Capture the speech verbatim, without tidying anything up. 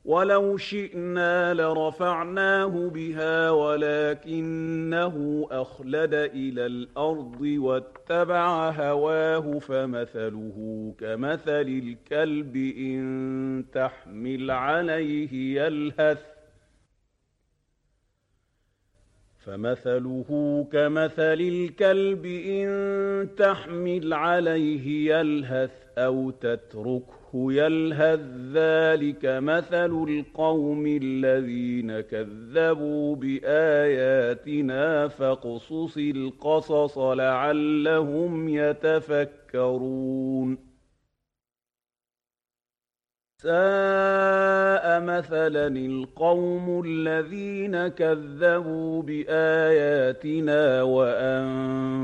وَلَوْ شِئْنَا لَرَفَعْنَاهُ بِهَا وَلَكِنَّهُ أَخْلَدَ إِلَى الْأَرْضِ وَاتَّبَعَ هَوَاهُ فَمَثَلُهُ كَمَثَلِ الْكَلْبِ إِن تَحْمِلْ عَلَيْهِ يَلْهَثْ فَمَثَلُهُ كَمَثَلِ الْكَلْبِ إِن تَحْمِلْ عَلَيْهِ يَلْهَثْ أَوْ تَتْرُكْهُ يَلْهَث ۚ ذَّٰلِكَ مَثَلُ الْقَوْمِ الَّذِينَ كَذَّبُوا بِآيَاتِنَا ۖ فَاقْصُصِ الْقَصَصَ لَعَلَّهُمْ يَتَفَكَّرُونَ سَاءَ مَثَلًا الْقَوْمُ الَّذِينَ كَذَّبُوا بِآيَاتِنَا وَأَنفُسِهِمْ